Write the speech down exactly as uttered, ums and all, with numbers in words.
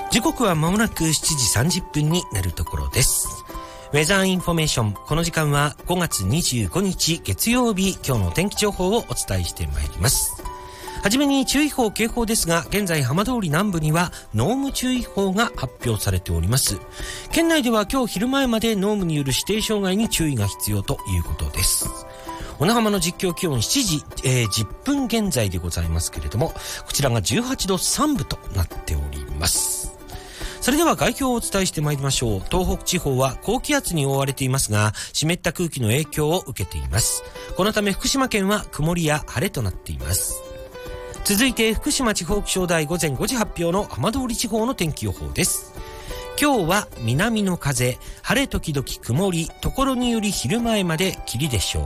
時刻は間もなくしちじさんじゅっぷんになるところです。ウェザーインフォメーション、この時間はごがつにじゅうごにち月曜日、今日の天気情報をお伝えしてまいります。はじめに注意報警報ですが、現在浜通り南部には濃霧注意報が発表されております。県内では今日昼前まで濃霧による指定障害に注意が必要ということです。小名浜の実況気温しちじ、えー、じゅっぷん現在でございますけれども、こちらがじゅうはちどさんぶとなっております。それでは概況をお伝えしてまいりましょう。東北地方は高気圧に覆われていますが、湿った空気の影響を受けています。このため福島県は曇りや晴れとなっています。続いて福島地方気象台午前ごじ発表の浜通り地方の天気予報です。今日は南の風、晴れ時々曇り、ところにより昼前まで霧でしょう。